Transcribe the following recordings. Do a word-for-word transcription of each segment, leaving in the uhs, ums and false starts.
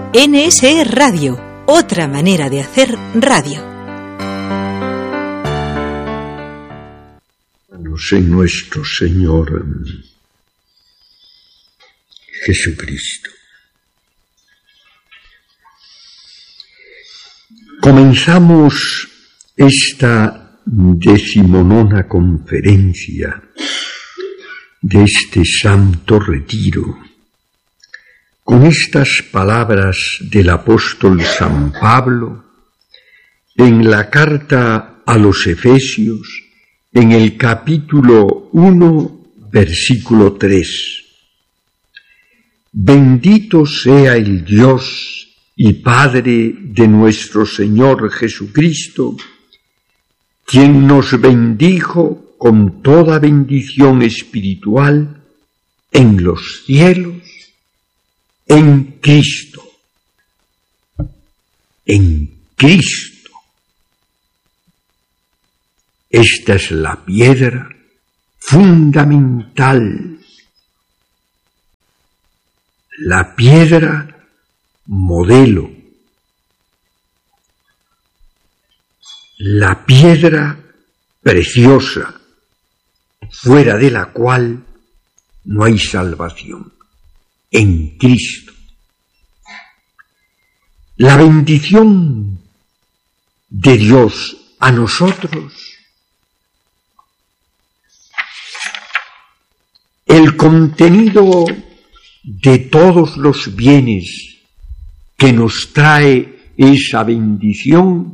N S E Radio, otra manera de hacer radio. En nuestro Señor Jesucristo. Comenzamos esta decimonona conferencia de este santo retiro con estas palabras del apóstol San Pablo en la carta a los Efesios, en el capítulo uno, versículo tres. Bendito sea el Dios y Padre de nuestro Señor Jesucristo, quien nos bendijo con toda bendición espiritual en los cielos, en Cristo. En Cristo. Esta es la piedra fundamental, la piedra modelo, la piedra preciosa, fuera de la cual no hay salvación, en Cristo. La bendición de Dios a nosotros, el contenido de todos los bienes que nos trae esa bendición,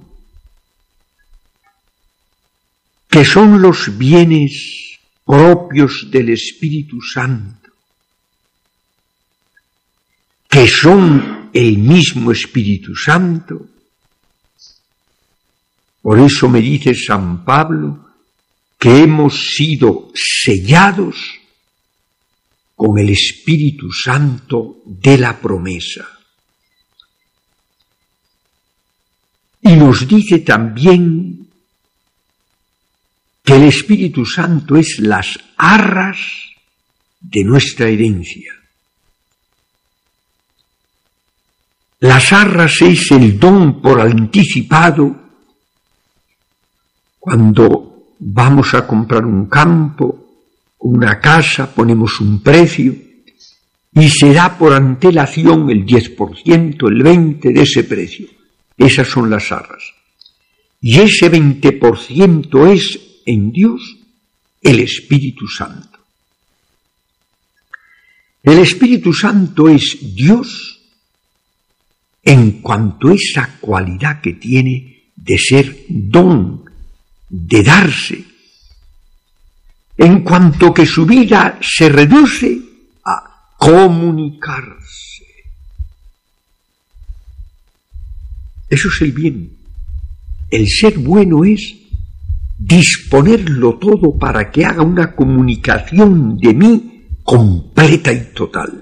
que son los bienes propios del Espíritu Santo, que son el mismo Espíritu Santo. Por eso me dice San Pablo que hemos sido sellados con el Espíritu Santo de la promesa. Y nos dice también que el Espíritu Santo es las arras de nuestra herencia. Las arras es el don por anticipado cuando vamos a comprar un campo, una casa, ponemos un precio y se da por antelación el diez por ciento, el veinte por ciento de ese precio. Esas son las arras. Y ese veinte por ciento es en Dios el Espíritu Santo. El Espíritu Santo es Dios en cuanto a esa cualidad que tiene de ser don, de darse, en cuanto que su vida se reduce a comunicarse. Eso es el bien. El ser bueno es disponerlo todo para que haga una comunicación de mí completa y total.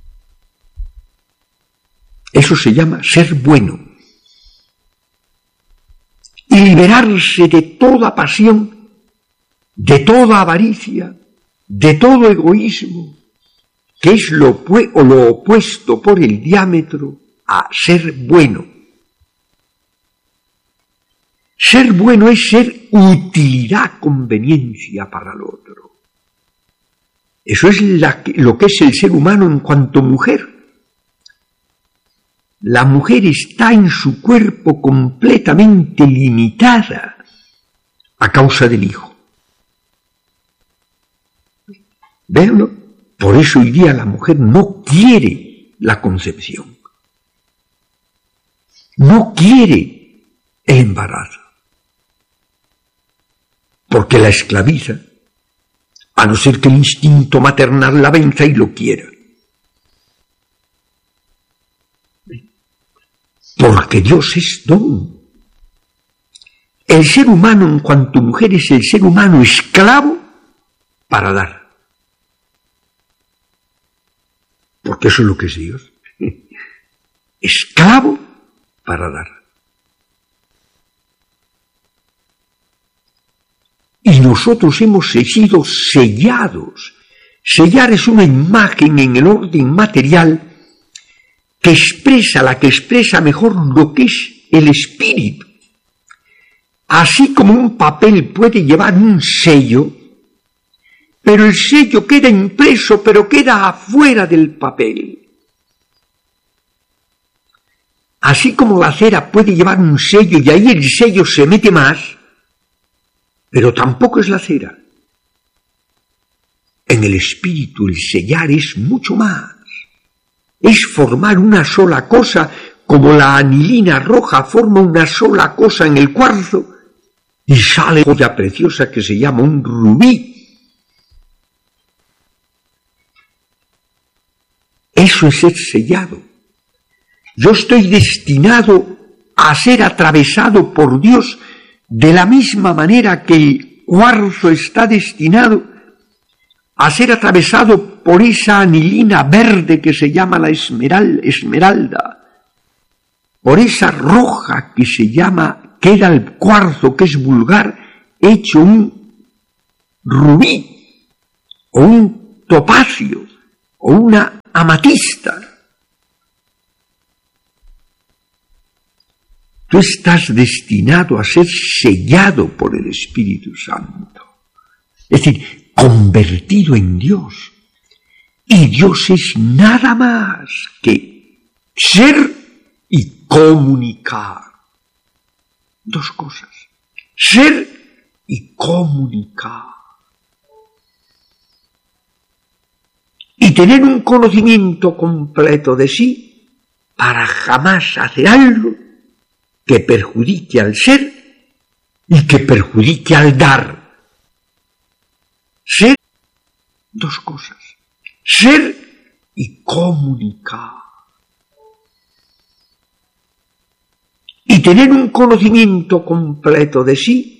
Eso se llama ser bueno. Y liberarse de toda pasión, de toda avaricia, de todo egoísmo, que es lo, o lo opuesto por el diámetro a ser bueno. Ser bueno es ser utilidad, conveniencia para el otro. Eso es la, lo que es el ser humano en cuanto mujer. La mujer está en su cuerpo completamente limitada a causa del hijo. ¿Véanlo? Por eso hoy día la mujer no quiere la concepción. No quiere el embarazo. Porque la esclaviza, a no ser que el instinto maternal la venza y lo quiera. Porque Dios es don. El ser humano en cuanto mujer es el ser humano esclavo para dar. Porque eso es lo que es Dios. Esclavo para dar. Y nosotros hemos sido sellados. Sellar es una imagen en el orden material que expresa, la que expresa mejor lo que es el espíritu. Así como un papel puede llevar un sello, pero el sello queda impreso, pero queda afuera del papel. Así como la cera puede llevar un sello y ahí el sello se mete más, pero tampoco es la cera. En el espíritu el sellar es mucho más. Es formar una sola cosa, como la anilina roja forma una sola cosa en el cuarzo, y sale joya preciosa que se llama un rubí. Eso es ser sellado. Yo estoy destinado a ser atravesado por Dios de la misma manera que el cuarzo está destinado a ser atravesado por esa anilina verde que se llama la esmeral, esmeralda, por esa roja que se llama, queda el cuarzo, que es vulgar, hecho un rubí, o un topacio, o una amatista. Tú estás destinado a ser sellado por el Espíritu Santo, es decir, convertido en Dios. Y Dios es nada más que ser y comunicar. Dos cosas, ser y comunicar. Y tener un conocimiento completo de sí para jamás hacer algo que perjudique al ser y que perjudique al dar. Ser, dos cosas, ser y comunicar. Y tener un conocimiento completo de sí